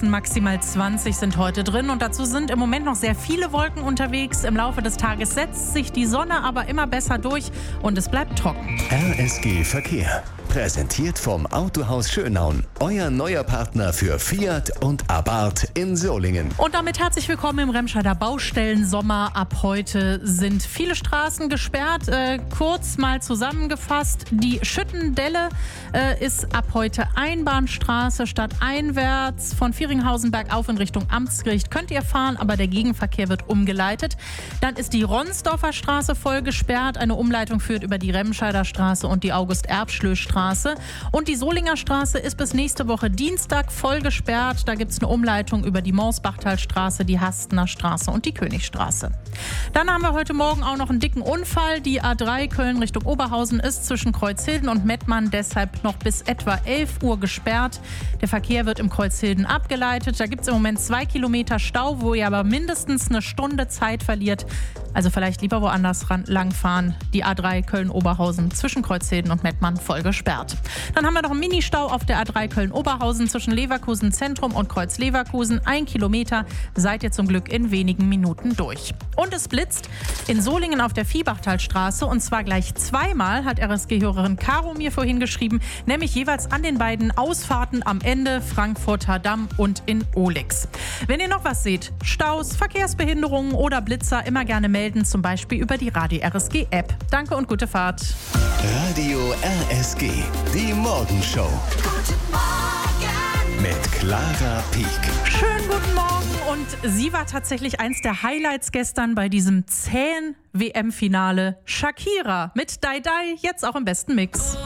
Straßen, maximal 20 sind heute drin und dazu sind im Moment noch sehr viele Wolken unterwegs. Im Laufe des Tages setzt sich die Sonne aber immer besser durch und es bleibt trocken. RSG Verkehr. Präsentiert vom Autohaus Schönaun. Euer neuer Partner für Fiat und Abarth in Solingen. Und damit herzlich willkommen im Remscheider Baustellensommer. Ab heute sind viele Straßen gesperrt. Kurz mal zusammengefasst, die Schüttendelle ist ab heute Einbahnstraße statt einwärts. Von Vieringhausen bergauf in Richtung Amtsgericht könnt ihr fahren, aber der Gegenverkehr wird umgeleitet. Dann ist die Ronsdorfer Straße voll gesperrt. Eine Umleitung führt über die Remscheider Straße und die August-Erbschlö-Straße. Und die Solinger Straße ist bis nächste Woche Dienstag voll gesperrt. Da gibt es eine Umleitung über die Monsbachtalstraße, die Hastener Straße und die Königstraße. Dann haben wir heute Morgen auch noch einen dicken Unfall. Die A3 Köln Richtung Oberhausen ist zwischen Kreuzhilden und Mettmann deshalb noch bis etwa 11 Uhr gesperrt. Der Verkehr wird im Kreuzhilden abgeleitet. Da gibt es im Moment 2 Kilometer Stau, wo ihr aber mindestens eine Stunde Zeit verliert. Also vielleicht lieber woanders langfahren. Die A3 Köln-Oberhausen zwischen Kreuzhilden und Mettmann voll gesperrt. Dann haben wir noch einen Ministau auf der A3 Köln-Oberhausen zwischen Leverkusen Zentrum und Kreuz-Leverkusen. 1 Kilometer seid ihr zum Glück in wenigen Minuten durch. Und es blitzt in Solingen auf der Viehbachtalstraße und zwar gleich zweimal, hat RSG-Hörerin Caro mir vorhin geschrieben, nämlich jeweils an den beiden Ausfahrten am Ende Frankfurter Damm und in Olix. Wenn ihr noch was seht, Staus, Verkehrsbehinderungen oder Blitzer, immer gerne melden, zum Beispiel über die Radio RSG App. Danke und gute Fahrt. Radio RSG, die Morgenshow. Guten Morgen Mit Clara Pieck. Schönen guten Morgen und sie war tatsächlich eins der Highlights gestern bei diesem zähen WM-Finale. Shakira mit Dai Dai, jetzt auch im besten Mix.